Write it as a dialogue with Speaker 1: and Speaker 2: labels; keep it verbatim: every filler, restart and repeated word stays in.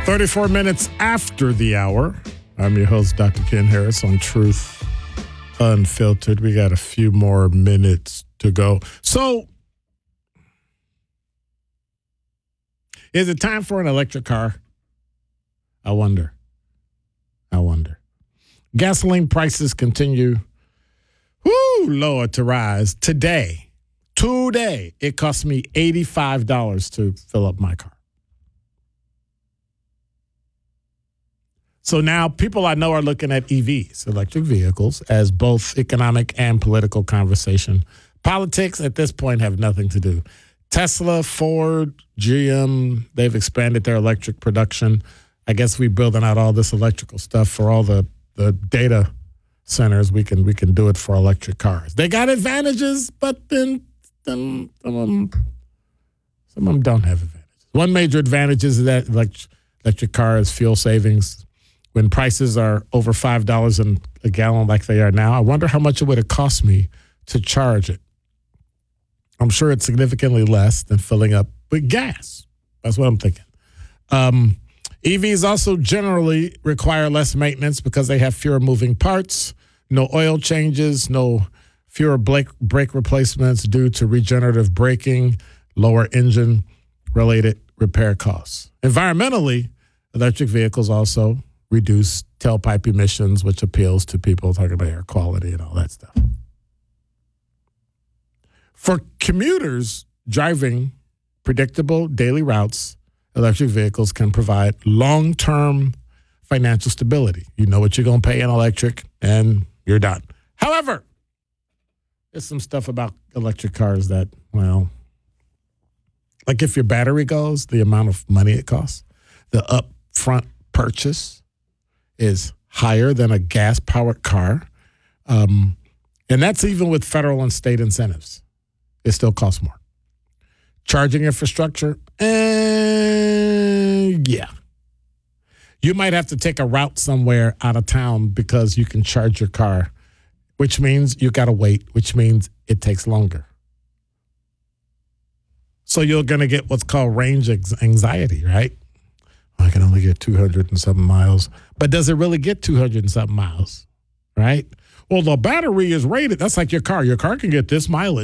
Speaker 1: thirty-four minutes after the hour. I'm your host, Doctor Ken Harris, on Truth Unfiltered. We got a few more minutes to go. So, is it time for an electric car? I wonder. I wonder. Gasoline prices continue, whoo, Lord, to rise. Today, today, it cost me eighty-five dollars to fill up my car. So now people I know are looking at E Vs, electric vehicles, as both economic and political conversation. Politics at this point have nothing to do. Tesla, Ford, G M, they've expanded their electric production. I guess we're building out all this electrical stuff for all the, the data centers. We can we can do it for electric cars. They got advantages, but then, then some of them, some of them don't have advantages. One major advantage is that electric, electric car is fuel savings. When prices are over five dollars a gallon like they are now, I wonder how much it would have cost me to charge it. I'm sure it's significantly less than filling up with gas. That's what I'm thinking. Um, E Vs also generally require less maintenance because they have fewer moving parts, no oil changes, no fewer brake, brake replacements due to regenerative braking, lower engine-related repair costs. Environmentally, electric vehicles also reduce tailpipe emissions, which appeals to people talking about air quality and all that stuff. For commuters driving predictable daily routes, electric vehicles can provide long-term financial stability. You know what you're going to pay in electric, and you're done. However, there's some stuff about electric cars that, well, like if your battery goes, the amount of money it costs, the upfront purchase is higher than a gas-powered car. Um, and that's even with federal and state incentives. It still costs more. Charging infrastructure, eh, yeah. You might have to take a route somewhere out of town because you can charge your car, which means you got to wait, which means it takes longer. So you're going to get what's called range anxiety, right? I can only get two hundred and something miles. But does it really get two hundred and something miles, right? Well, the battery is rated. That's like your car. Your car can get this mileage.